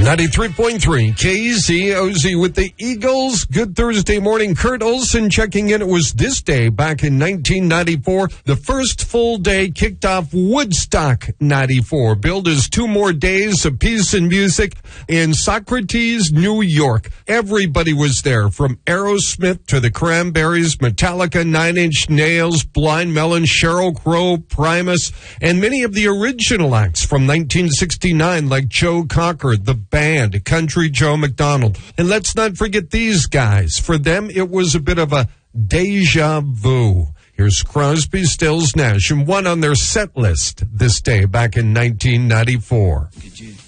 93.3 KZOZ with the Eagles. Good Thursday morning. Kurt Olson checking in. It was this day back in 1994. The first full day kicked off Woodstock 94. Billed as 2 more days of peace and music in Socrates, New York. Everybody was there, from Aerosmith to the Cranberries, Metallica, Nine Inch Nails, Blind Melon, Sheryl Crow, Primus, and many of the original acts from 1969 like Joe Cocker, The Band, Country Joe McDonald. And let's not forget these guys. For them, it was a bit of a deja vu. Here's Crosby, Stills, Nash, and one on their set list this day back in 1994.